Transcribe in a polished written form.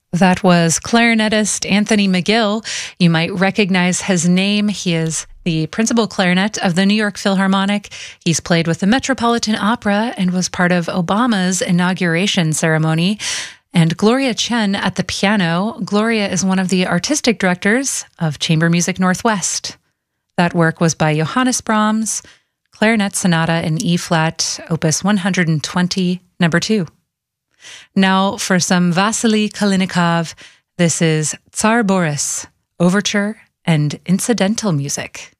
That was clarinetist Anthony McGill. You might recognize his name. He is the principal clarinet of the New York Philharmonic. He's played with the Metropolitan Opera and was part of Obama's inauguration ceremony. And Gloria Chen at the piano. Gloria is one of the artistic directors of Chamber Music Northwest. That work was by Johannes Brahms, Clarinet Sonata in E-flat, Opus 120, number 2. Now for some Vasily Kalinikov, this is Tsar Boris, overture and incidental music.